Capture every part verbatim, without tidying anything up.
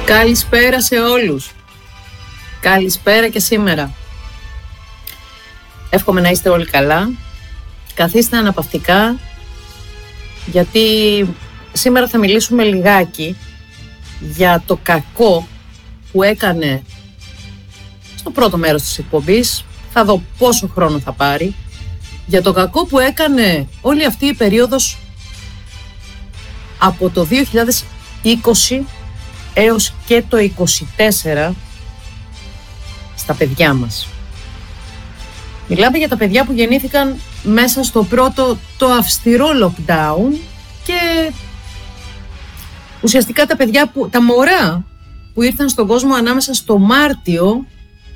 Καλησπέρα σε όλους. Καλησπέρα και σήμερα. Εύχομαι να είστε όλοι καλά. Καθίστε αναπαυτικά, γιατί σήμερα θα μιλήσουμε λιγάκι για το κακό που έκανε στο πρώτο μέρος της εκπομπής. Θα δω πόσο χρόνο θα πάρει. Για το κακό που έκανε όλη αυτή η περίοδος από το δύο χιλιάδες είκοσι έως και το είκοσι τέσσερα στα παιδιά μας. Μιλάμε για τα παιδιά που γεννήθηκαν μέσα στο πρώτο το αυστηρό lockdown και ουσιαστικά τα παιδιά, που, τα μωρά που ήρθαν στον κόσμο ανάμεσα στο Μάρτιο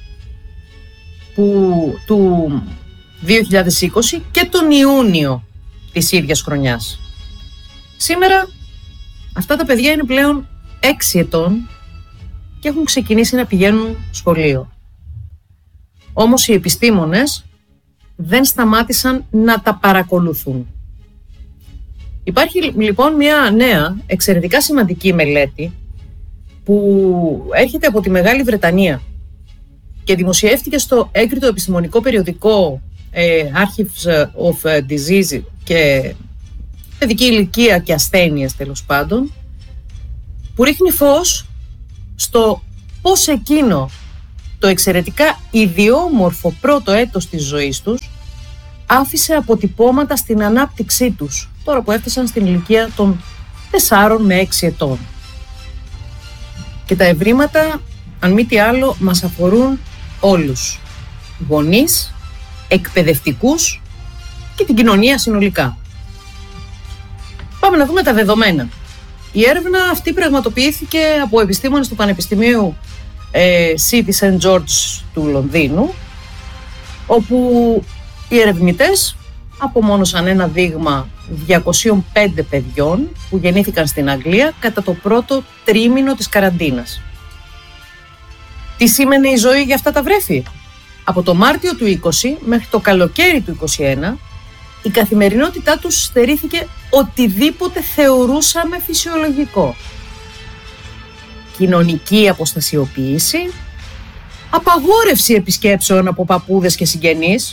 που, του δύο χιλιάδες είκοσι και τον Ιούνιο της ίδιας χρονιάς. Σήμερα αυτά τα παιδιά είναι πλέον έξι ετών και έχουν ξεκινήσει να πηγαίνουν σχολείο. Όμως οι επιστήμονες δεν σταμάτησαν να τα παρακολουθούν. Υπάρχει λοιπόν μια νέα εξαιρετικά σημαντική μελέτη που έρχεται από τη Μεγάλη Βρετανία και δημοσιεύτηκε στο έγκριτο επιστημονικό περιοδικό ε, Archives of Disease και παιδική ηλικία και ασθένειες, τέλος πάντων, που ρίχνει φως στο πώς εκείνο το εξαιρετικά ιδιόμορφο πρώτο έτος της ζωής τους άφησε αποτυπώματα στην ανάπτυξή τους, τώρα που έφτασαν στην ηλικία των τεσσάρων με έξι ετών. Και τα ευρήματα, αν μη τι άλλο, μας αφορούν όλους. Γονείς, εκπαιδευτικούς και την κοινωνία συνολικά. Πάμε να δούμε τα δεδομένα. Η έρευνα αυτή πραγματοποιήθηκε από επιστήμονες του Πανεπιστημίου ε, City Σεντ George του Λονδίνου, όπου οι ερευνητές απομόνωσαν ένα δείγμα διακοσίων πέντε παιδιών που γεννήθηκαν στην Αγγλία κατά το πρώτο τρίμηνο της καραντίνας. Τι σήμαινε η ζωή για αυτά τα βρέφη? Από το Μάρτιο του είκοσι μέχρι το καλοκαίρι του είκοσι ένα η καθημερινότητά τους στερήθηκε οτιδήποτε θεωρούσαμε φυσιολογικό. Κοινωνική αποστασιοποίηση, απαγόρευση επισκέψεων από παππούδες και συγγενείς,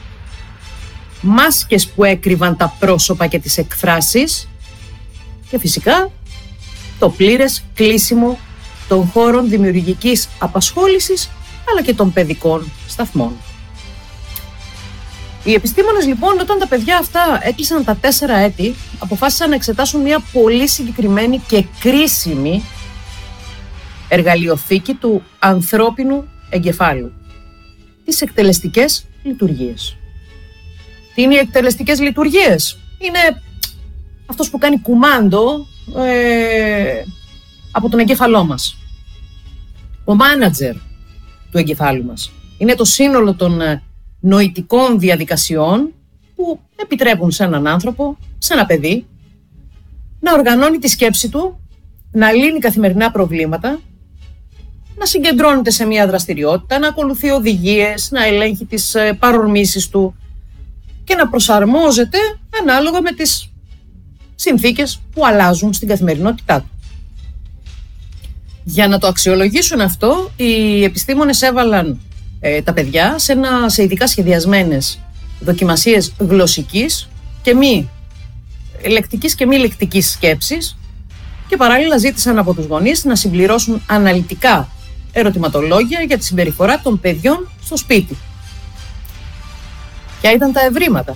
μάσκες που έκρυβαν τα πρόσωπα και τις εκφράσεις και φυσικά το πλήρες κλείσιμο των χώρων δημιουργικής απασχόλησης αλλά και των παιδικών σταθμών. Οι επιστήμονες λοιπόν, όταν τα παιδιά αυτά έκλεισαν τα τέσσερα έτη, αποφάσισαν να εξετάσουν μια πολύ συγκεκριμένη και κρίσιμη εργαλειοθήκη του ανθρώπινου εγκεφάλου, τις εκτελεστικές λειτουργίες. Τι είναι οι εκτελεστικές λειτουργίες? Είναι αυτός που κάνει κουμάντο ε, από τον εγκέφαλό μας. Ο μάνατζερ του εγκεφάλου μας. Είναι το σύνολο των νοητικών διαδικασιών που επιτρέπουν σε έναν άνθρωπο, σε ένα παιδί, να οργανώνει τη σκέψη του, να λύνει καθημερινά προβλήματα, να συγκεντρώνεται σε μια δραστηριότητα, να ακολουθεί οδηγίες, να ελέγχει τις παρορμήσεις του και να προσαρμόζεται ανάλογα με τις συνθήκες που αλλάζουν στην καθημερινότητά του. Για να το αξιολογήσουν αυτό, οι επιστήμονες έβαλαν ε, τα παιδιά σε, ένα, σε ειδικά σχεδιασμένες δοκιμασίες γλωσσικής και μη λεκτικής και μη λεκτικής σκέψης και παράλληλα ζήτησαν από τους γονείς να συμπληρώσουν αναλυτικά ερωτηματολόγια για τη συμπεριφορά των παιδιών στο σπίτι. Ποια ήταν τα ευρήματα?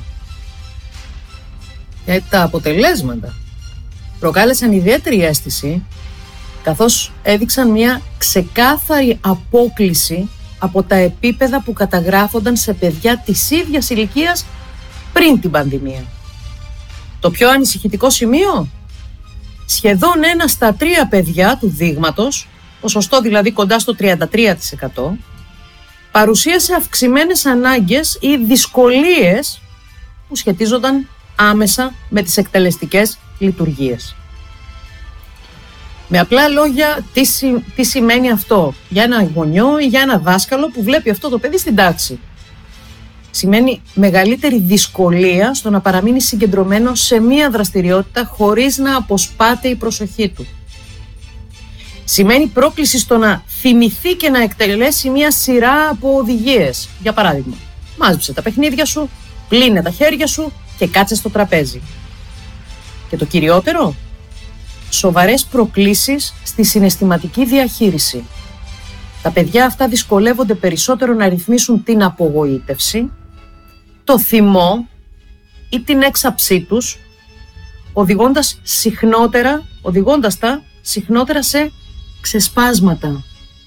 Ποια ήταν τα αποτελέσματα? Προκάλεσαν ιδιαίτερη αίσθηση, καθώς έδειξαν μια ξεκάθαρη απόκλιση από τα επίπεδα που καταγράφονταν σε παιδιά της ίδιας ηλικίας πριν την πανδημία. Το πιο ανησυχητικό σημείο? Σχεδόν ένα στα τρία παιδιά του δείγματος, ποσοστό δηλαδή κοντά στο τριάντα τρία τοις εκατό, παρουσίασε αυξημένες ανάγκες ή δυσκολίες που σχετίζονταν άμεσα με τις εκτελεστικές λειτουργίες. Με απλά λόγια, τι, συ, τι σημαίνει αυτό για ένα γονιό ή για ένα δάσκαλο που βλέπει αυτό το παιδί στην τάξη? Σημαίνει μεγαλύτερη δυσκολία στο να παραμείνει συγκεντρωμένο σε μία δραστηριότητα χωρίς να αποσπάται η προσοχή του. Σημαίνει πρόκληση στο να θυμηθεί και να εκτελέσει μια σειρά από οδηγίες. Για παράδειγμα, μάζεψε τα παιχνίδια σου, πλύνε τα χέρια σου και κάτσε στο τραπέζι. Και το κυριότερο, σοβαρές προκλήσεις στη συναισθηματική διαχείριση. Τα παιδιά αυτά δυσκολεύονται περισσότερο να ρυθμίσουν την απογοήτευση, το θυμό ή την έξαψή τους, οδηγώντας συχνότερα, οδηγώντας τα συχνότερα σε ξεσπάσματα.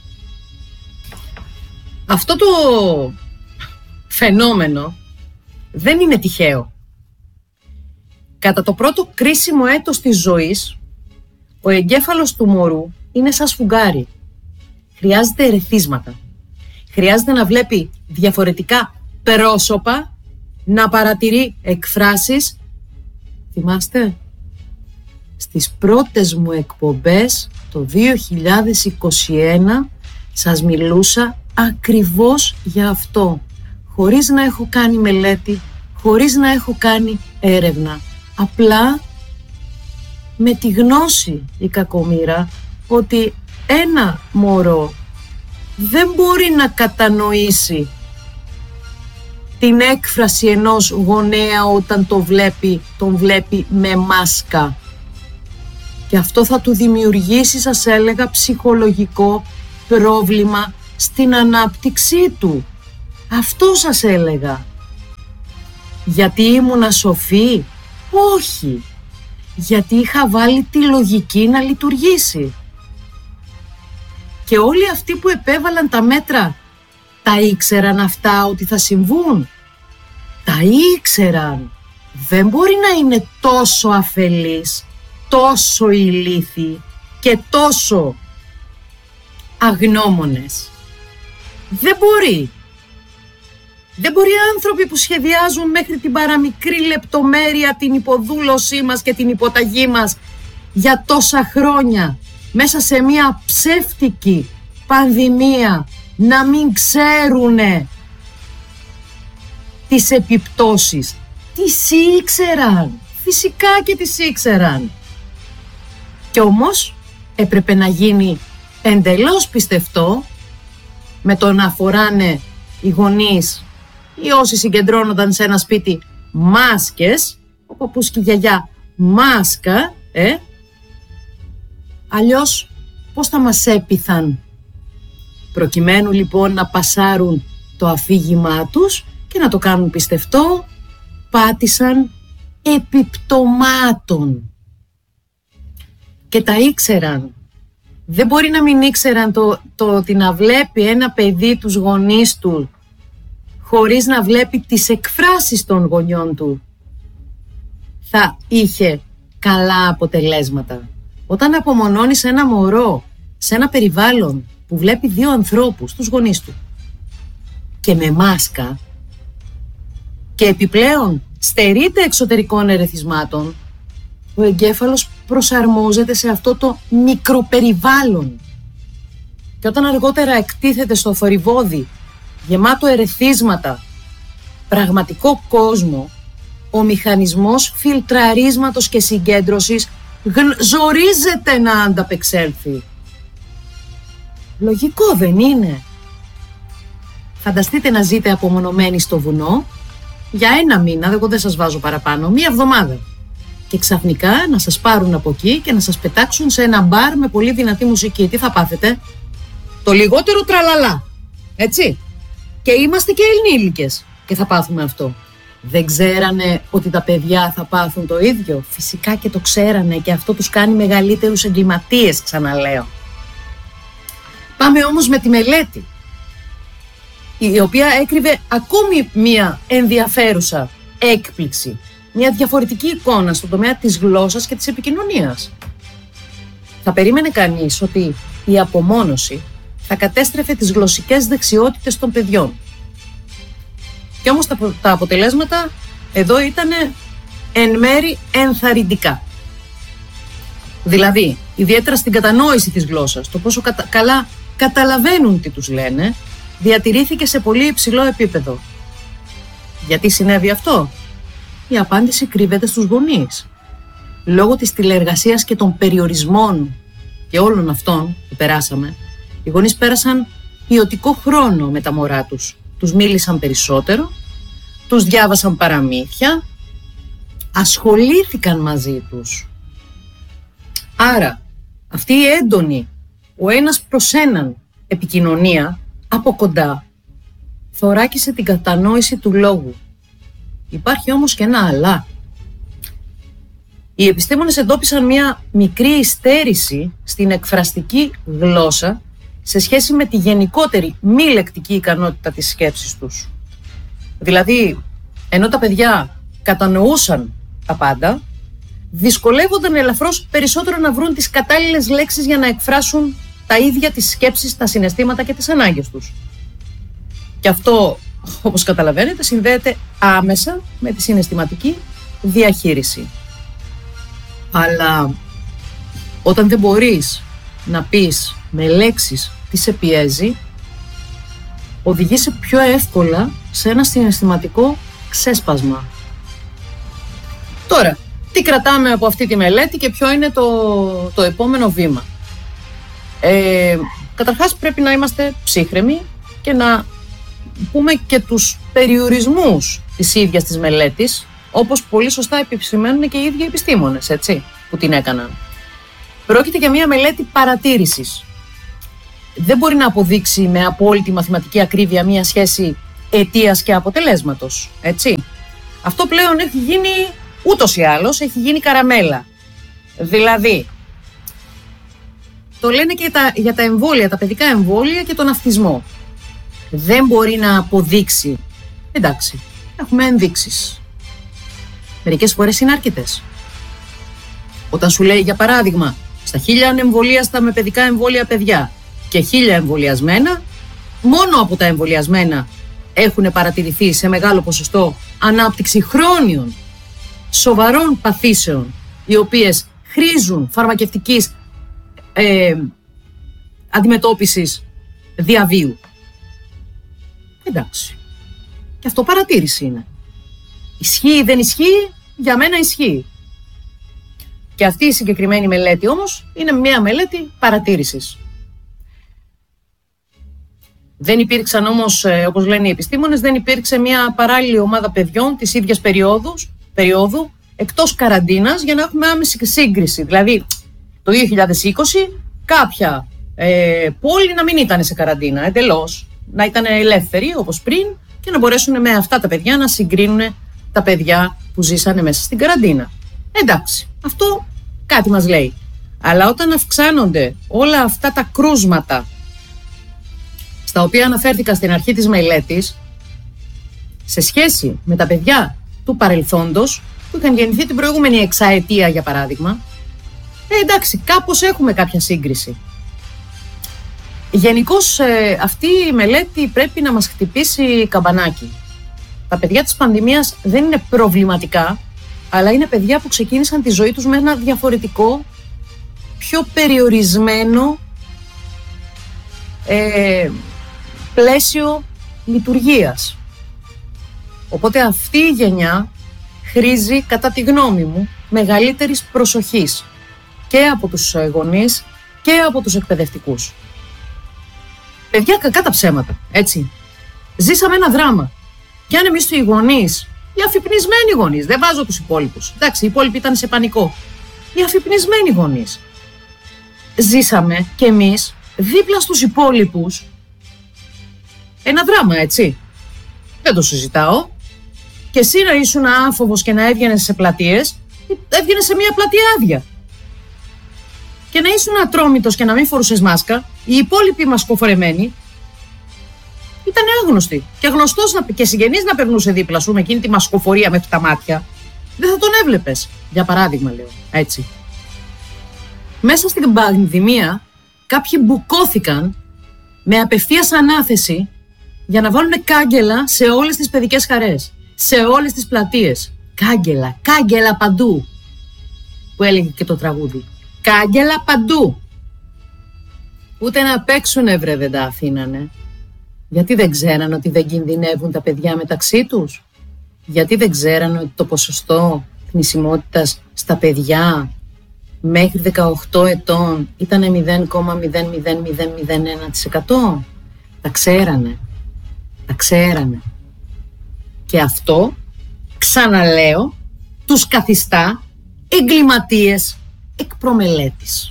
Αυτό το φαινόμενο δεν είναι τυχαίο. Κατά το πρώτο κρίσιμο έτος της ζωής, ο εγκέφαλος του μωρού είναι σαν σφουγγάρι. Χρειάζεται ερεθίσματα. Χρειάζεται να βλέπει διαφορετικά πρόσωπα, να παρατηρεί εκφράσεις. Θυμάστε, στις πρώτες μου εκπομπές το δύο χιλιάδες είκοσι ένα σας μιλούσα ακριβώς για αυτό. Χωρίς να έχω κάνει μελέτη, χωρίς να έχω κάνει έρευνα. Απλά με τη γνώση, η κακομοίρα, ότι ένα μωρό δεν μπορεί να κατανοήσει την έκφραση ενός γονέα όταν το βλέπει, τον βλέπει με μάσκα. Και αυτό θα του δημιουργήσει, σας έλεγα, ψυχολογικό πρόβλημα στην ανάπτυξή του. Αυτό σας έλεγα. Γιατί ήμουνα σοφή? Όχι. Γιατί είχα βάλει τη λογική να λειτουργήσει. Και όλοι αυτοί που επέβαλαν τα μέτρα, τα ήξεραν αυτά ότι θα συμβούν? Τα ήξεραν. Δεν μπορεί να είναι τόσο αφελείς, τόσο ηλίθιοι και τόσο αγνώμονες. Δεν μπορεί. Δεν μπορεί άνθρωποι που σχεδιάζουν μέχρι την παραμικρή λεπτομέρεια την υποδούλωσή μας και την υποταγή μας για τόσα χρόνια μέσα σε μια ψεύτικη πανδημία να μην ξέρουνε τις επιπτώσεις. Τις ήξεραν. Φυσικά και τις ήξεραν. Κι όμως έπρεπε να γίνει εντελώς πιστευτό με το να φοράνε οι γονείς ή όσοι συγκεντρώνονταν σε ένα σπίτι μάσκες, ο παππούς και η γιαγιά μάσκα, ε, αλλιώς πώς θα μας έπειθαν? Προκειμένου λοιπόν να πασάρουν το αφήγημά τους και να το κάνουν πιστευτό, πάτησαν επιπτωμάτων. Και τα ήξεραν. Δεν μπορεί να μην ήξεραν το, το ότι να βλέπει ένα παιδί τους γονείς του χωρίς να βλέπει τις εκφράσεις των γονιών του θα είχε καλά αποτελέσματα. Όταν απομονώνεις ένα μωρό σε ένα περιβάλλον που βλέπει δύο ανθρώπους, τους γονείς του, και με μάσκα και επιπλέον στερείται εξωτερικών ερεθισμάτων, ο εγκέφαλος προσαρμόζεται σε αυτό το μικροπεριβάλλον. Και όταν αργότερα εκτίθεται στο θορυβόδι, γεμάτο ερεθίσματα, πραγματικό κόσμο, ο μηχανισμός φιλτραρίσματος και συγκέντρωσης ζορίζεται να ανταπεξέλθει. Λογικό δεν είναι? Φανταστείτε να ζείτε απομονωμένοι στο βουνό για ένα μήνα, εγώ δεν σας βάζω παραπάνω, μία εβδομάδα, και ξαφνικά να σας πάρουν από εκεί και να σας πετάξουν σε ένα μπαρ με πολύ δυνατή μουσική. Τι θα πάθετε? Το λιγότερο τραλαλά, έτσι? Και είμαστε και ενήλικες και θα πάθουμε αυτό. Δεν ξέρανε ότι τα παιδιά θα πάθουν το ίδιο? Φυσικά και το ξέρανε, και αυτό τους κάνει μεγαλύτερους εγκληματίες, ξαναλέω. Πάμε όμως με τη μελέτη, η οποία έκρυβε ακόμη μία ενδιαφέρουσα έκπληξη, μια διαφορετική εικόνα στον τομέα της γλώσσας και της επικοινωνίας. Θα περίμενε κανείς ότι η απομόνωση θα κατέστρεφε τις γλωσσικές δεξιότητες των παιδιών. Και όμως τα, τα αποτελέσματα εδώ ήταν εν μέρη ενθαρρυντικά. Δηλαδή, ιδιαίτερα στην κατανόηση της γλώσσας, το πόσο κατα, καλά καταλαβαίνουν τι τους λένε, διατηρήθηκε σε πολύ υψηλό επίπεδο. Γιατί συνέβη αυτό? Η απάντηση κρύβεται στους γονείς. Λόγω της τηλεεργασίας και των περιορισμών και όλων αυτών που περάσαμε, οι γονείς πέρασαν ποιοτικό χρόνο με τα μωρά τους. Τους μίλησαν περισσότερο, τους διάβασαν παραμύθια, ασχολήθηκαν μαζί τους. Άρα, αυτή η έντονη, ο ένας προς έναν επικοινωνία από κοντά, θωράκισε την κατανόηση του λόγου. Υπάρχει όμως και ένα αλλά. Οι επιστήμονες εντόπισαν μια μικρή υστέρηση στην εκφραστική γλώσσα σε σχέση με τη γενικότερη μη λεκτική ικανότητα της σκέψης τους. Δηλαδή, ενώ τα παιδιά κατανοούσαν τα πάντα, δυσκολεύονταν ελαφρώς περισσότερο να βρουν τις κατάλληλες λέξεις για να εκφράσουν τα ίδια τις σκέψεις, τα συναισθήματα και τις ανάγκες τους. Και αυτό, όπως καταλαβαίνετε, συνδέεται άμεσα με τη συναισθηματική διαχείριση. Αλλά όταν δεν μπορείς να πεις με λέξεις τι σε πιέζει, οδηγείσαι πιο εύκολα σε ένα συναισθηματικό ξέσπασμα. Τώρα, τι κρατάμε από αυτή τη μελέτη και ποιο είναι το, το επόμενο βήμα. Ε, καταρχάς πρέπει να είμαστε ψύχρεμοι και να πούμε και τους περιορισμούς της ίδιας της μελέτης, όπως πολύ σωστά επισημαίνουν και οι ίδιοι επιστήμονες, έτσι, που την έκαναν. Πρόκειται για μια μελέτη παρατήρησης. Δεν μπορεί να αποδείξει με απόλυτη μαθηματική ακρίβεια μια σχέση αιτίας και αποτελέσματος, έτσι. Αυτό πλέον έχει γίνει ούτως ή άλλως, έχει γίνει καραμέλα. Δηλαδή, το λένε και τα, για τα εμβόλια, τα παιδικά εμβόλια και τον αυτισμό. Δεν μπορεί να αποδείξει. Εντάξει, έχουμε ενδείξεις. Μερικές φορές είναι αρκετές. Όταν σου λέει, για παράδειγμα, στα χίλια ανεμβολίαστα με παιδικά εμβόλια παιδιά και χίλια εμβολιασμένα, μόνο από τα εμβολιασμένα έχουν παρατηρηθεί σε μεγάλο ποσοστό ανάπτυξη χρόνιων, σοβαρών παθήσεων, οι οποίες χρήζουν φαρμακευτικής ε, αντιμετώπισης διαβίου. Εντάξει. Και αυτό παρατήρηση είναι. Ισχύει, δεν ισχύει, για μένα ισχύει. Και αυτή η συγκεκριμένη μελέτη όμως είναι μια μελέτη παρατήρησης. Δεν υπήρξαν όμως, όπως λένε οι επιστήμονες, δεν υπήρξε μια παράλληλη ομάδα παιδιών της ίδιας περίοδους, περίοδου εκτός καραντίνας για να έχουμε άμεση σύγκριση. Δηλαδή, το δύο χιλιάδες είκοσι κάποια ε, πόλη να μην ήταν σε καραντίνα εντελώς, να ήταν ελεύθεροι όπως πριν και να μπορέσουν με αυτά τα παιδιά να συγκρίνουν τα παιδιά που ζήσανε μέσα στην καραντίνα. Εντάξει, αυτό κάτι μας λέει. Αλλά όταν αυξάνονται όλα αυτά τα κρούσματα στα οποία αναφέρθηκα στην αρχή της μελέτης, σε σχέση με τα παιδιά του παρελθόντος που είχαν γεννηθεί την προηγούμενη εξαετία, για παράδειγμα, ε, εντάξει, κάπως έχουμε κάποια σύγκριση. Γενικώς ε, αυτή η μελέτη πρέπει να μας χτυπήσει καμπανάκι. Τα παιδιά της πανδημίας δεν είναι προβληματικά, αλλά είναι παιδιά που ξεκίνησαν τη ζωή τους με ένα διαφορετικό, πιο περιορισμένο ε, πλαίσιο λειτουργίας. Οπότε αυτή η γενιά χρήζει, κατά τη γνώμη μου, μεγαλύτερης προσοχής και από τους γονείς και από τους εκπαιδευτικούς. Παιδιά, κακά τα ψέματα, έτσι. Ζήσαμε ένα δράμα. Και αν εμείς οι γονείς, οι αφυπνισμένοι γονείς, δεν βάζω τους υπόλοιπους. Εντάξει, οι υπόλοιποι ήταν σε πανικό. Οι αφυπνισμένοι γονείς. Ζήσαμε κι εμείς δίπλα στους υπόλοιπους ένα δράμα, έτσι. Δεν το συζητάω. Και εσύ να ήσουν άφοβος και να έβγαινες σε πλατείες, έβγαινες σε μια πλατεία άδεια. Και να ήσουν ατρόμητος και να μην φορούσες μάσκα, οι υπόλοιποι μασκοφορεμένοι ήταν άγνωστοι. Και γνωστός και συγγενής να περνούσε δίπλα σου με εκείνη τη μασκοφορία μέχρι τα μάτια, δεν θα τον έβλεπες. Για παράδειγμα, λέω, έτσι. Μέσα στην πανδημία, κάποιοι μπουκώθηκαν με απευθείας ανάθεση για να βάλουν κάγκελα σε όλες τις παιδικές χαρές, σε όλες τις πλατείες. Κάγκελα, κάγκελα παντού, που έλεγε και το τραγούδι. Κάγκελα παντού. Ούτε να παίξουνε, βρε, δεν τα αφήνανε. Γιατί δεν ξέραν ότι δεν κινδυνεύουν τα παιδιά μεταξύ τους? Γιατί δεν ξέραν ότι το ποσοστό θνησιμότητας στα παιδιά μέχρι δεκαοκτώ ετών ήταν μηδέν κόμμα μηδέν μηδέν μηδέν μηδέν ένα τοις εκατό. Τα ξέρανε. Τα ξέρανε. Και αυτό, ξαναλέω, τους καθιστά εγκληματίες εκ προμελέτης.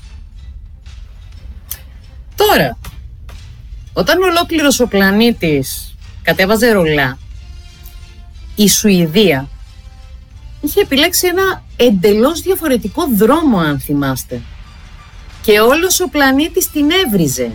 Τώρα, όταν ολόκληρος ο πλανήτης κατέβαζε ρολά, η Σουηδία είχε επιλέξει ένα εντελώς διαφορετικό δρόμο, αν θυμάστε. Και όλος ο πλανήτης την έβριζε.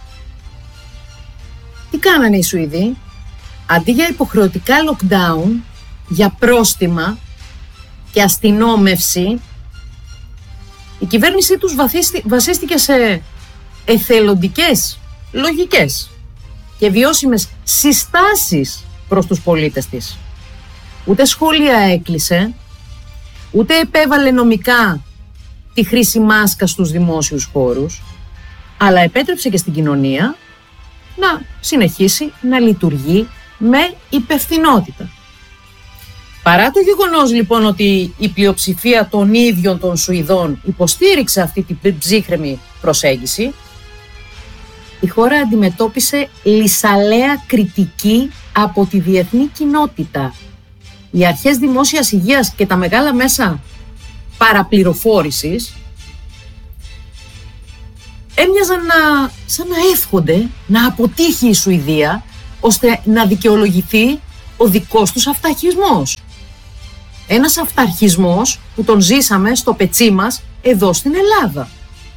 Τι κάνανε οι Σουηδοί? Αντί για υποχρεωτικά lockdown, για πρόστιμα και αστυνόμευση, η κυβέρνησή τους βασίστηκε σε εθελοντικές, λογικές και βιώσιμες συστάσεις προς τους πολίτες της. Ούτε σχολεία έκλεισε, ούτε επέβαλε νομικά τη χρήση μάσκα στους δημόσιους χώρους, αλλά επέτρεψε και στην κοινωνία να συνεχίσει να λειτουργεί με υπευθυνότητα. Παρά το γεγονός λοιπόν ότι η πλειοψηφία των ίδιων των Σουηδών υποστήριξε αυτή την ψύχρεμη προσέγγιση, η χώρα αντιμετώπισε λυσαλαία κριτική από τη διεθνή κοινότητα. Οι αρχές δημόσιας υγείας και τα μεγάλα μέσα παραπληροφόρησης έμοιαζαν να, σαν να εύχονται να αποτύχει η Σουηδία, ώστε να δικαιολογηθεί ο δικός τους αυταρχισμός. Ένας αυταρχισμός που τον ζήσαμε στο πετσί μας εδώ στην Ελλάδα.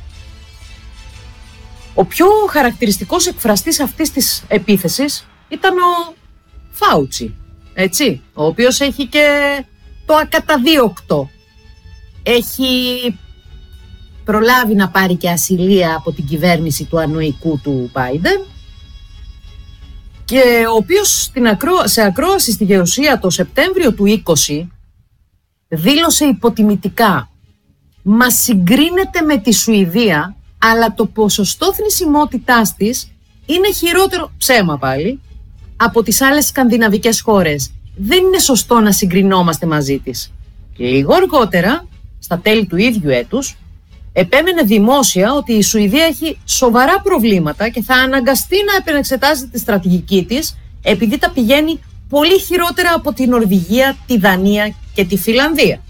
Ο πιο χαρακτηριστικός εκφραστής αυτής της επίθεσης ήταν ο Φάουτσι, έτσι, ο οποίος έχει και το ακαταδίωκτο. Έχει προλάβει να πάρει και ασυλία από την κυβέρνηση του ανοϊκού του Μπάιντεν και ο οποίος στην ακρό... σε ακρόαση στη Γεωσία το Σεπτέμβριο του είκοσι δήλωσε υποτιμητικά: «Μας συγκρίνεται με τη Σουηδία, αλλά το ποσοστό θνησιμότητάς της είναι χειρότερο», ψέμα πάλι, «από τις άλλες σκανδιναβικές χώρες. Δεν είναι σωστό να συγκρινόμαστε μαζί της». Λίγο αργότερα, στα τέλη του ίδιου έτους, επέμενε δημόσια ότι η Σουηδία έχει σοβαρά προβλήματα και θα αναγκαστεί να επανεξετάσει τη στρατηγική της, επειδή τα πηγαίνει πολύ χειρότερα από τη Νορβηγία, τη Δανία και τη Φινλανδία.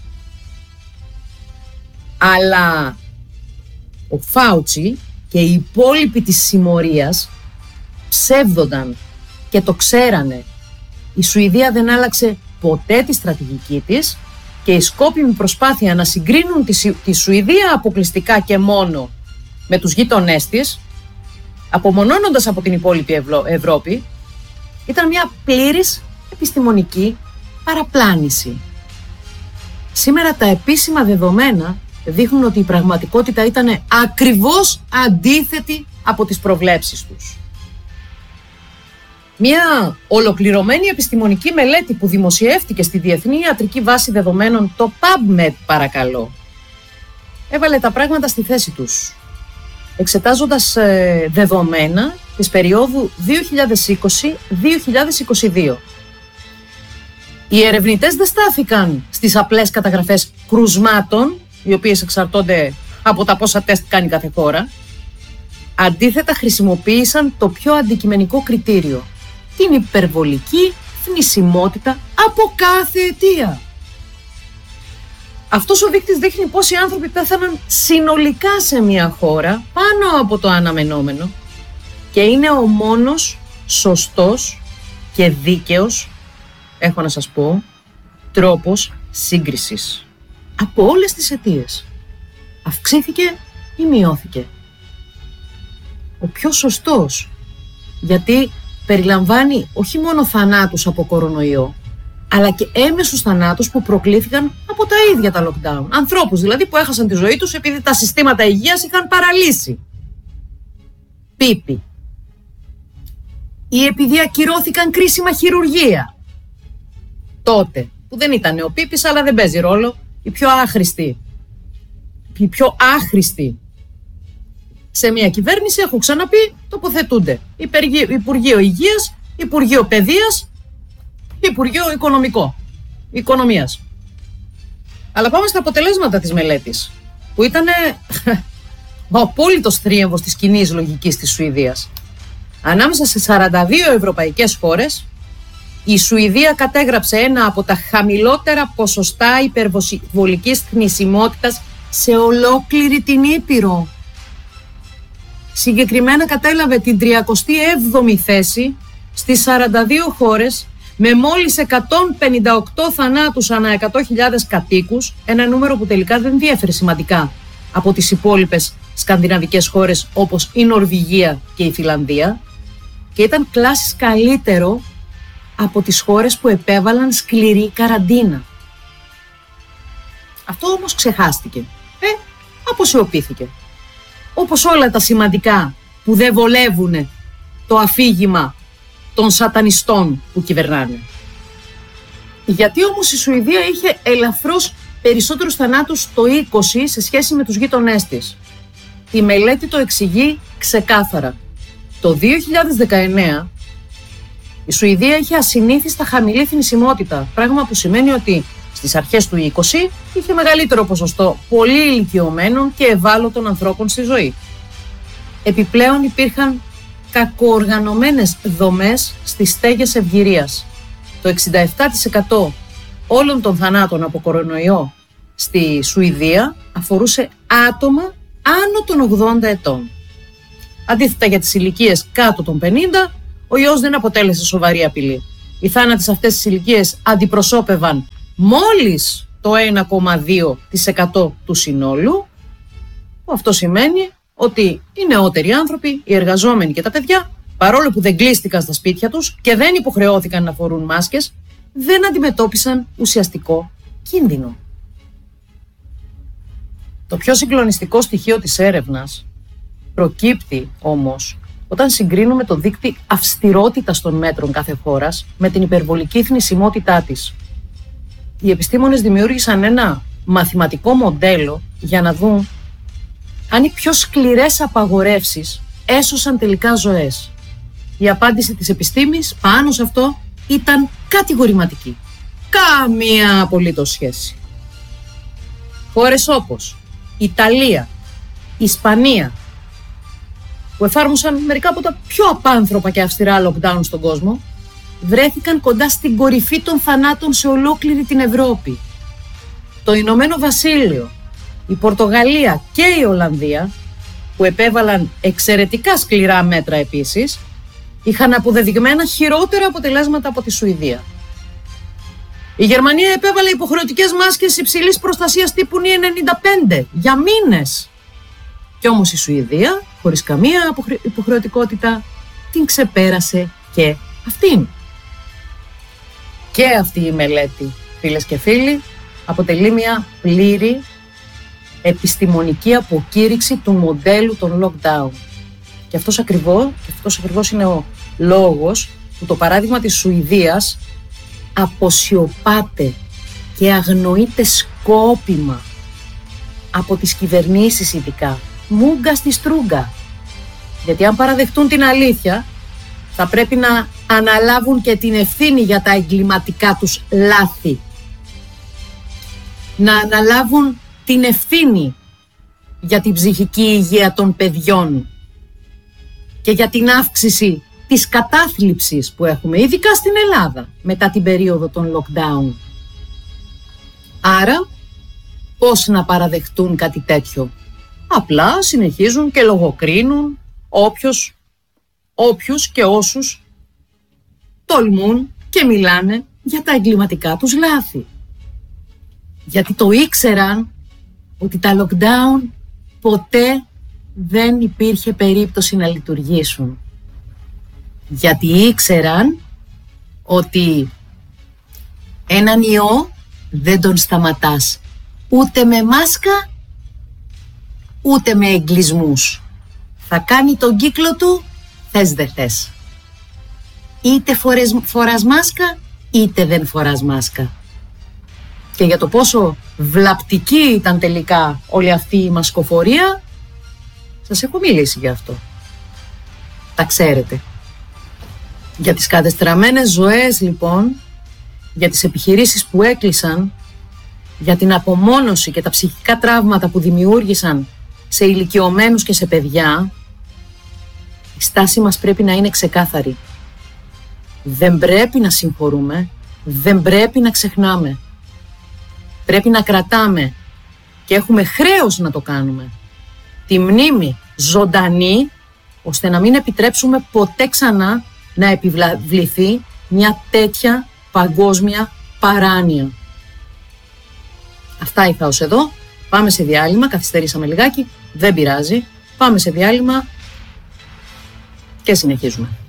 Αλλά ο Φάουτσι και οι υπόλοιποι της συμμορίας ψεύδονταν και το ξέρανε. Η Σουηδία δεν άλλαξε ποτέ τη στρατηγική της και η σκόπιμη προσπάθεια να συγκρίνουν τη, τη Σουηδία αποκλειστικά και μόνο με τους γείτονές της, απομονώνοντας από την υπόλοιπη Ευρω... Ευρώπη, ήταν μια πλήρης επιστημονική παραπλάνηση. Σήμερα τα επίσημα δεδομένα δείχνουν ότι η πραγματικότητα ήταν ακριβώς αντίθετη από τις προβλέψεις τους. Μια ολοκληρωμένη επιστημονική μελέτη που δημοσιεύτηκε στη Διεθνή Ιατρική Βάση Δεδομένων, το PubMed παρακαλώ, έβαλε τα πράγματα στη θέση τους, εξετάζοντας ε, δεδομένα της περίοδου δύο χιλιάδες είκοσι με δύο χιλιάδες είκοσι δύο. Οι ερευνητές δεν στάθηκαν στις απλές καταγραφές κρουσμάτων, οι οποίες εξαρτώνται από τα πόσα τεστ κάνει κάθε χώρα. Αντίθετα, χρησιμοποίησαν το πιο αντικειμενικό κριτήριο: την υπερβολική θνησιμότητα από κάθε αιτία. Αυτός ο δείκτης δείχνει πόσοι άνθρωποι πέθαναν συνολικά σε μια χώρα πάνω από το αναμενόμενο και είναι ο μόνος σωστός και δίκαιος, έχω να σας πω, τρόπος σύγκρισης. Από όλες τις αιτίες. Αυξήθηκε ή μειώθηκε? Ο πιο σωστός, γιατί περιλαμβάνει όχι μόνο θανάτους από κορονοϊό, αλλά και έμεσους θανάτους που προκλήθηκαν από τα ίδια τα lockdown. Ανθρώπους δηλαδή που έχασαν τη ζωή τους επειδή τα συστήματα υγείας είχαν παραλύσει. Πίπη. Ή επειδή ακυρώθηκαν κρίσιμα χειρουργεία. Τότε, που δεν ήταν ο Πίπης, αλλά δεν παίζει ρόλο, οι πιο άχρηστοι. Οι πιο άχρηστοι σε μια κυβέρνηση, έχω ξαναπεί, τοποθετούνται Υπουργείο Υγείας, Υπουργείο Παιδείας, Υπουργείο Οικονομικό, Οικονομίας. Αλλά πάμε στα αποτελέσματα της μελέτης. που ήταν ο απόλυτος θρίαμβος της κοινής λογικής της Σουηδίας. Ανάμεσα σε σαράντα δύο ευρωπαϊκές χώρες, η Σουηδία κατέγραψε ένα από τα χαμηλότερα ποσοστά υπερβολικής θνησιμότητας σε ολόκληρη την Ήπειρο. Συγκεκριμένα κατέλαβε την τριακοστή έβδομη θέση στις σαράντα δύο χώρες, με μόλις εκατόν πενήντα οκτώ θανάτους ανά εκατό χιλιάδες κατοίκους, ένα νούμερο που τελικά δεν διέφερε σημαντικά από τις υπόλοιπες σκανδιναβικές χώρες όπως η Νορβηγία και η Φινλανδία, και ήταν κλάσεις καλύτερο από τις χώρες που επέβαλαν σκληρή καραντίνα. Αυτό όμως ξεχάστηκε. Ε, αποσιωπήθηκε. Όπως όλα τα σημαντικά που δεν βολεύουν το αφήγημα των σατανιστών που κυβερνάνε. Γιατί όμως η Σουηδία είχε ελαφρώς περισσότερους θανάτους το είκοσι σε σχέση με τους γείτονές της? Η μελέτη το εξηγεί ξεκάθαρα. Το δύο χιλιάδες δεκαεννέα η Σουηδία είχε ασυνήθιστα χαμηλή θνησιμότητα, πράγμα που σημαίνει ότι στις αρχές του είκοσι είχε μεγαλύτερο ποσοστό πολύ ηλικιωμένων και ευάλωτων ανθρώπων στη ζωή. Επιπλέον υπήρχαν κακοοργανωμένες δομές στις στέγες ευγυρίας. Το εξήντα επτά τοις εκατό όλων των θανάτων από κορονοϊό στη Σουηδία αφορούσε άτομα άνω των ογδόντα ετών. Αντίθετα, για τις ηλικίες κάτω των πενήντα, ο ιός δεν αποτέλεσε σοβαρή απειλή. Οι θάνατοι σε αυτές τις ηλικίες αντιπροσώπευαν μόλις το ένα κόμμα δύο τοις εκατό του συνόλου. Αυτό σημαίνει ότι οι νεότεροι άνθρωποι, οι εργαζόμενοι και τα παιδιά, παρόλο που δεν κλείστηκαν στα σπίτια τους και δεν υποχρεώθηκαν να φορούν μάσκες, δεν αντιμετώπισαν ουσιαστικό κίνδυνο. Το πιο συγκλονιστικό στοιχείο της έρευνας προκύπτει όμως όταν συγκρίνουμε το δείκτη αυστηρότητας των μέτρων κάθε χώρας με την υπερβολική θνησιμότητά της. Οι επιστήμονες δημιούργησαν ένα μαθηματικό μοντέλο για να δουν αν οι πιο σκληρές απαγορεύσεις έσωσαν τελικά ζωές. Η απάντηση της επιστήμης πάνω σε αυτό ήταν κατηγορηματική. Καμία απολύτως σχέση. Χώρες όπως Ιταλία, Ισπανία, που εφάρμοσαν μερικά από τα πιο απάνθρωπα και αυστηρά lockdown στον κόσμο, βρέθηκαν κοντά στην κορυφή των θανάτων σε ολόκληρη την Ευρώπη. Το Ηνωμένο Βασίλειο, η Πορτογαλία και η Ολλανδία, που επέβαλαν εξαιρετικά σκληρά μέτρα επίσης, είχαν αποδεδειγμένα χειρότερα αποτελέσματα από τη Σουηδία. Η Γερμανία επέβαλε υποχρεωτικές μάσκες υψηλής προστασίας τύπου N ενενήντα πέντε για μήνες. Κι όμως η Σουηδία, χωρίς καμία υποχρεωτικότητα, την ξεπέρασε και αυτήν. Και αυτή η μελέτη, φίλες και φίλοι, αποτελεί μια πλήρη επιστημονική αποκήρυξη του μοντέλου των lockdown. Και αυτός ακριβώς, και αυτός ακριβώς είναι ο λόγος που το παράδειγμα της Σουηδίας αποσιωπάται και αγνοείται σκόπιμα από τις κυβερνήσεις ειδικά. Μούγκα στη στρούγκα. Γιατί αν παραδεχτούν την αλήθεια, θα πρέπει να αναλάβουν και την ευθύνη για τα εγκληματικά τους λάθη. Να αναλάβουν την ευθύνη για την ψυχική υγεία των παιδιών και για την αύξηση της κατάθλιψης που έχουμε, ειδικά στην Ελλάδα, μετά την περίοδο των lockdown. Άρα, πώς να παραδεχτούν κάτι τέτοιο? Απλά συνεχίζουν και λογοκρίνουν όποιος, όποιους και όσους τολμούν και μιλάνε για τα εγκληματικά τους λάθη. Γιατί το ήξεραν ότι τα lockdown ποτέ δεν υπήρχε περίπτωση να λειτουργήσουν. Γιατί ήξεραν ότι έναν ιό δεν τον σταματάς ούτε με μάσκα ούτε με εγκλισμούς. Θα κάνει τον κύκλο του θες δεν θες. Είτε φορες, φοράς μάσκα είτε δεν φοράς μάσκα. Και για το πόσο βλαπτική ήταν τελικά όλη αυτή η μασκοφορία, σας έχω μιλήσει γι' αυτό. Τα ξέρετε. Για τις κατεστραμμένες ζωές λοιπόν, για τις επιχειρήσεις που έκλεισαν, για την απομόνωση και τα ψυχικά τραύματα που δημιούργησαν σε ηλικιωμένους και σε παιδιά, η στάση μας πρέπει να είναι ξεκάθαρη. Δεν πρέπει να συγχωρούμε, δεν πρέπει να ξεχνάμε. Πρέπει να κρατάμε, και έχουμε χρέος να το κάνουμε, τη μνήμη ζωντανή, ώστε να μην επιτρέψουμε ποτέ ξανά να επιβληθεί μια τέτοια παγκόσμια παράνοια. Αυτά είχα ως εδώ. Πάμε σε διάλειμμα, καθυστερήσαμε λιγάκι, δεν πειράζει. Πάμε σε διάλειμμα και συνεχίζουμε.